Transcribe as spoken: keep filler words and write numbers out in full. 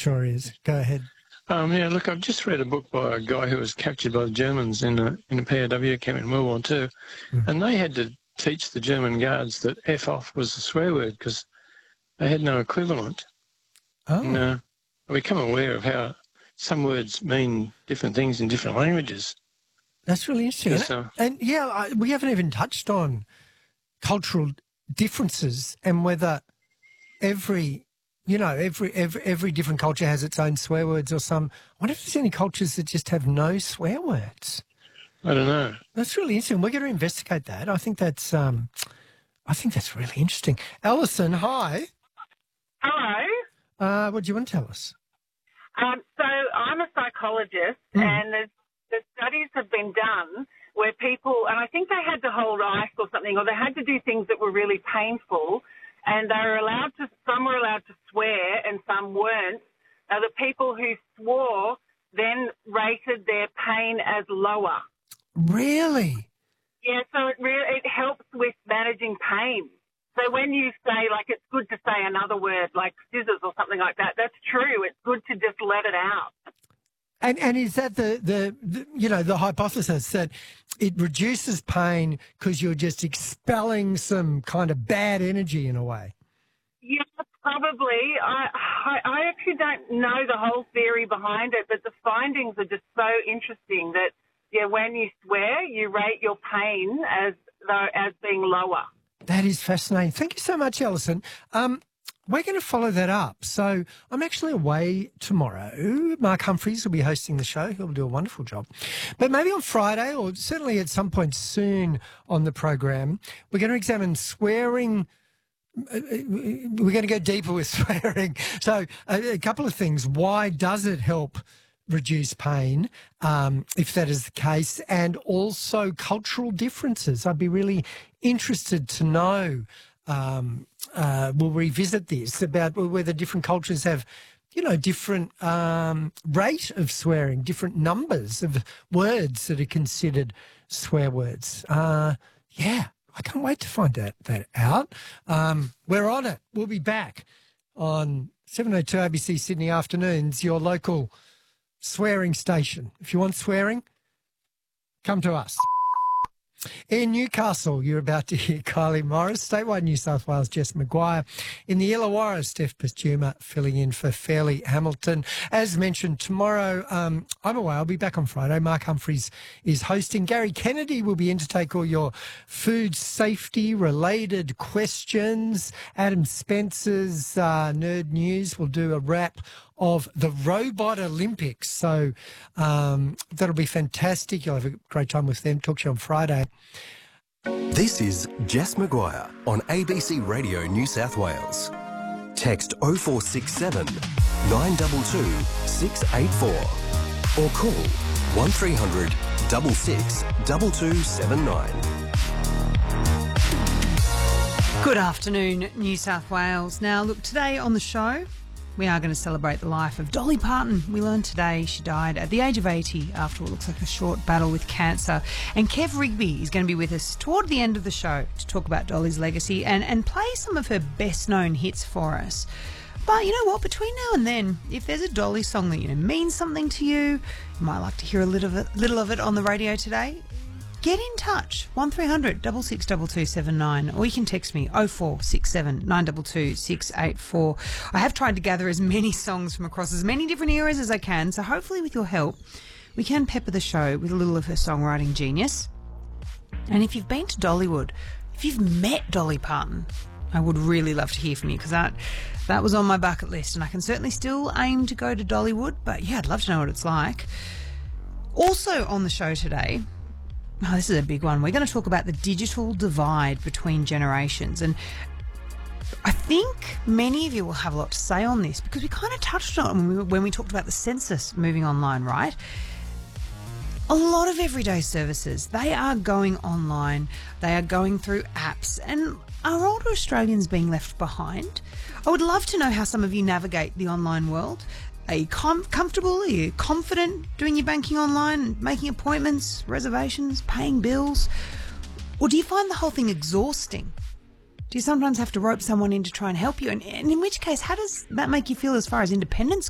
sure is. Go ahead. Um, yeah, look, I've just read a book by a guy who was captured by the Germans in a in a P O W camp in World War Two, mm. and they had to teach the German guards that F off was a swear word because they had no equivalent. Oh. And, uh, I become aware of how some words mean different things in different languages. That's really interesting. And, uh, and yeah, I, we haven't even touched on cultural differences and whether every, you know, every every every different culture has its own swear words or some. I wonder if there's any cultures that just have no swear words. I don't know. That's really interesting. We're going to investigate that. I think that's um, I think that's really interesting. Alison, hi. Hello. Uh, what do you want to tell us? Um, so I'm a psychologist, mm. and the, the studies have been done where people, and I think they had to hold ice or something, or they had to do things that were really painful, and they were allowed to, some were allowed to swear and some weren't. Now, the people who swore then rated their pain as lower. Really? Yeah, so it really, it helps with managing pain. So when you say, like, it's good to say another word like scissors or something like that, that's true. It's good to just let it out. And and is that the, the, the you know, the hypothesis that it reduces pain because you're just expelling some kind of bad energy in a way? Yeah, probably. I, I I actually don't know the whole theory behind it, but the findings are just so interesting that, yeah, when you swear, you rate your pain as though as being lower. That is fascinating. Thank you so much, Alison. Um, we're going to follow that up. So I'm actually away tomorrow. Mark Humphries will be hosting the show. He'll do a wonderful job. But maybe on Friday, or certainly at some point soon on the program, we're going to examine swearing. We're going to go deeper with swearing. So a, a couple of things. Why does it help reduce pain, um, if that is the case, and also cultural differences? I'd be really interested to know. Um, uh, we'll revisit this about whether different cultures have, you know, different um, rate of swearing, different numbers of words that are considered swear words. Uh, yeah, I can't wait to find that, that out. Um, we're on it. We'll be back on seven oh two A B C Sydney Afternoons, your local swearing station. If you want swearing, come to us. In Newcastle, you're about to hear Kylie Morris. Statewide New South Wales, Jess Maguire. In the Illawarra, Steph Pastuma filling in for Fairleigh Hamilton. As mentioned, tomorrow um, I'm away. I'll be back on Friday. Mark Humphries is hosting. Gary Kennedy will be in to take all your food safety related questions. Adam Spencer's uh, Nerd News will do a wrap of the Robot Olympics. So um, that'll be fantastic. You'll have a great time with them. Talk to you on Friday. This is Jess Maguire on A B C Radio New South Wales. Text oh four six seven, nine two two, six eight four or call one three hundred, six six, two two seven nine. Good afternoon, New South Wales. Now, look, today on the show, we are going to celebrate the life of Dolly Parton. We learned today she died at the age of eighty after what looks like a short battle with cancer. And Kev Rigby is going to be with us toward the end of the show to talk about Dolly's legacy and, and play some of her best-known hits for us. But you know what? Between now and then, if there's a Dolly song that, you know, means something to you, you might like to hear a little of it, little of it on the radio today, get in touch, one three hundred, six six two two seven nine, or you can text me oh four six seven, nine two two, six eight four. I have tried to gather as many songs from across as many different eras as I can, so hopefully with your help, we can pepper the show with a little of her songwriting genius. And if you've been to Dollywood, if you've met Dolly Parton, I would really love to hear from you, because that, that was on my bucket list, and I can certainly still aim to go to Dollywood, but yeah, I'd love to know what it's like. Also on the show today, oh, this is a big one. We're going to talk about the digital divide between generations. And I think many of you will have a lot to say on this, because we kind of touched on it when we, when we talked about the census moving online, right? A lot of everyday services, they are going online. They are going through apps. And are older Australians being left behind? I would love to know how some of you navigate the online world. Are you com- comfortable? Are you confident doing your banking online, making appointments, reservations, paying bills? Or do you find the whole thing exhausting? Do you sometimes have to rope someone in to try and help you? And, and in which case, how does that make you feel as far as independence